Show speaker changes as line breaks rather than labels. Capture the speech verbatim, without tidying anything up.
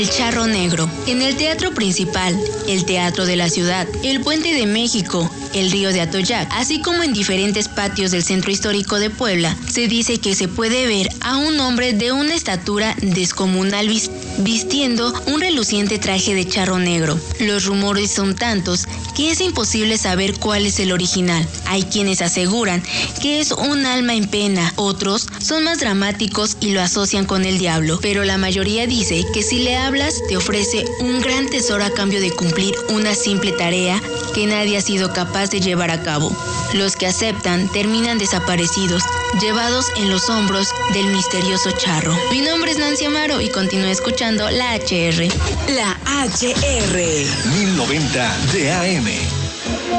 El Charro Negro. En el teatro principal, el Teatro de la Ciudad, el Puente de México, el Río de Atoyac, así como en diferentes patios del Centro Histórico de Puebla, se dice que se puede ver a un hombre de una estatura descomunal vistiendo un reluciente traje de charro negro. Los rumores son tantos que es imposible saber cuál es el original. Hay quienes aseguran que es un alma en pena, otros son más dramáticos y lo asocian con el diablo, pero la mayoría dice que si le hablas te ofrece un gran tesoro a cambio de cumplir una simple tarea que nadie ha sido capaz de llevar a cabo. Los que aceptan terminan desaparecidos, llevados en los hombros del misterioso charro. Mi nombre es Nancy Amaro y continúo escuchando la H R.
La H R.
mil noventa de A M.